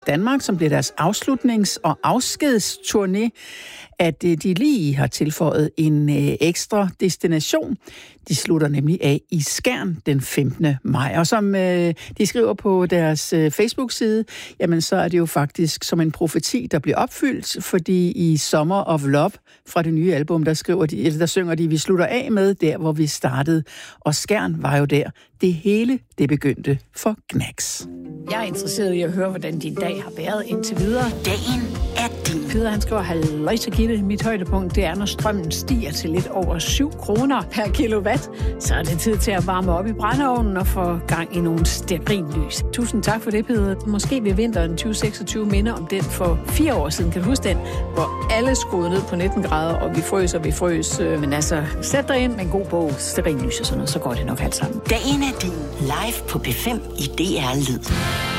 Danmark, som bliver deres afslutnings- og afskedsturné, at de lige har tilføjet en ekstra destination. De slutter nemlig af i Skjern den 15. maj. Og som de skriver på deres Facebook-side, jamen så er det jo faktisk som en profeti, der bliver opfyldt, fordi i Summer of Love fra det nye album, der synger de, vi slutter af med der, hvor vi startede. Og Skjern var jo der. Det hele, det begyndte for Gnags. Jeg er interesseret i at høre, hvordan din dag har været indtil videre. Dagen er din. Peder, han skriver, halløjsa Gitte, mit højdepunkt, det er, når strømmen stiger til lidt over 7 kroner per kilowatt. Så er det tid til at varme op i brændeovnen og få gang i nogle stearinlys. Tusind tak for det, Peder. Måske vil vinteren 2026 minde om den for 4 år siden. Kan du huske den? Hvor alle skruede ned på 19 grader, og vi frøs. Men altså, sæt dig ind med en god bog, stearinlys og sådan noget, så går det nok alt sammen. Dagen er din. Live på P5 i DR Lyd.